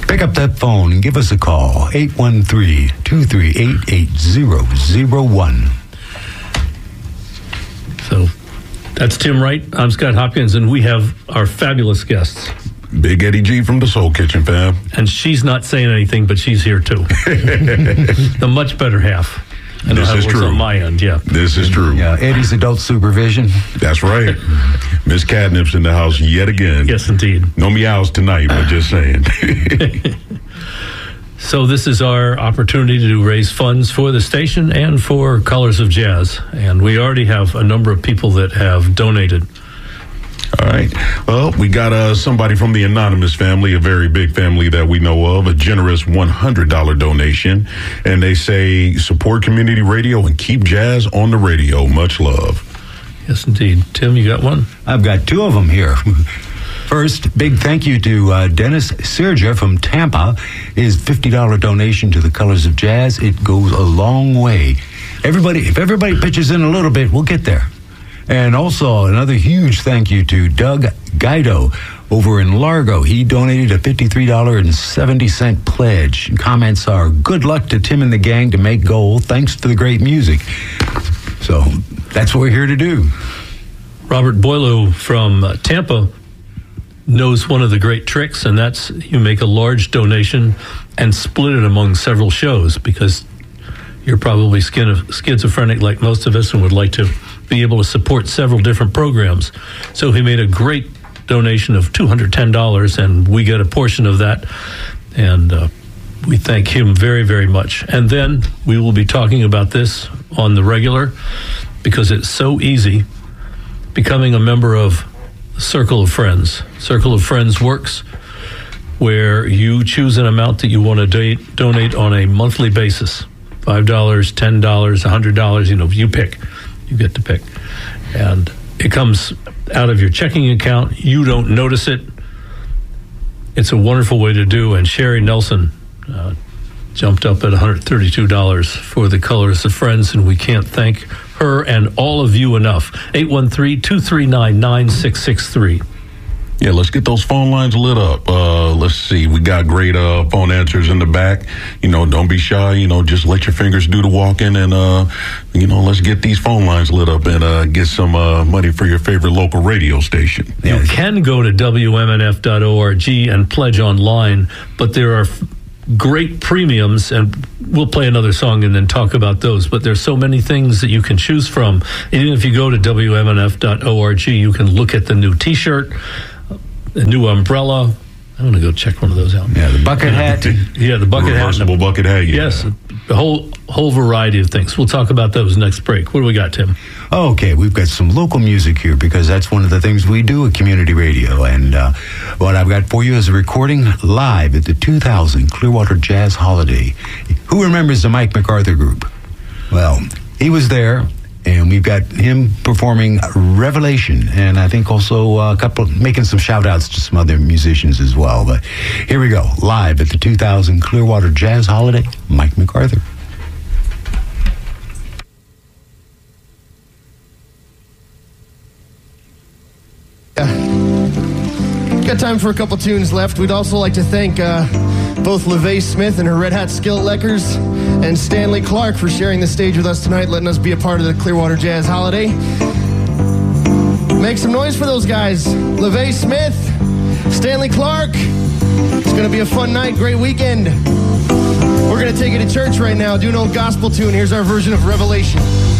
Pick up that phone and give us a call, 813-238-8001. So that's Tim Wright. I'm Scott Hopkins, and we have our fabulous guests. Big Eddie G from the Soul Kitchen, fam. And she's not saying anything, but she's here too. The much better half. I know how it works on my end, yeah. This is true. Yeah, Eddie's adult supervision. That's right. Miss Catnip's in the house yet again. Yes, indeed. No meows tonight, but just saying. So this is our opportunity to raise funds for the station and for Colors of Jazz. And we already have a number of people that have donated. All right. Well, we got somebody from the Anonymous family, a very big family that we know of, a generous $100 donation. And they say, support community radio and keep jazz on the radio. Much love. Yes, indeed. Tim, you got one? I've got two of them here. First, big thank you to Dennis Serja from Tampa. His $50 donation to the Colors of Jazz. It goes a long way. If everybody pitches in a little bit, we'll get there. And also another huge thank you to Doug Guido over in Largo. He donated a $53.70 pledge. Comments are, good luck to Tim and the gang to make gold. Thanks for the great music. So that's what we're here to do. Robert Boileau from Tampa knows one of the great tricks, and that's you make a large donation and split it among several shows, because you're probably schizophrenic like most of us and would like to be able to support several different programs. So he made a great donation of $210, and we get a portion of that, and we thank him very, very much. And then we will be talking about this on the regular, because it's so easy becoming a member of Circle of Friends. Circle of Friends works where you choose an amount that you want to donate on a monthly basis. $5, $10, $100, you pick. You get to pick. And it comes out of your checking account. You don't notice it. It's a wonderful way to do. And Sherry Nelson jumped up at $132 for the Colors of Friends, and we can't thank her and all of you enough. 813-239-9663. Yeah, let's get those phone lines lit up. Let's see. We got great phone answers in the back. Don't be shy. Just let your fingers do the walking, and let's get these phone lines lit up and get some money for your favorite local radio station. You can go to WMNF.org and pledge online, but there are great premiums, and we'll play another song and then talk about those. But there's so many things that you can choose from. Even if you go to WMNF.org, you can look at the new T-shirt, a new umbrella. I'm going to go check one of those out. Yeah, the bucket hat. Yeah, the bucket hat. Reversible bucket hat. Yeah. Yes, a whole variety of things. We'll talk about those next break. What do we got, Tim? Okay, we've got some local music here, because that's one of the things we do at community radio. And what I've got for you is a recording live at the 2000 Clearwater Jazz Holiday. Who remembers the Mike MacArthur Group? Well, he was there. And we've got him performing Revelation, and I think also making some shout-outs to some other musicians as well. But here we go, live at the 2000 Clearwater Jazz Holiday, Mike MacArthur. Got time for a couple tunes left. We'd also like to thank both LaVey Smith and her Red Hat Skillet Leckers and Stanley Clark for sharing the stage with us tonight, letting us be a part of the Clearwater Jazz Holiday. Make some noise for those guys. LaVey Smith, Stanley Clark. It's going to be a fun night, great weekend. We're going to take it to church right now, do an old gospel tune. Here's our version of Revelation.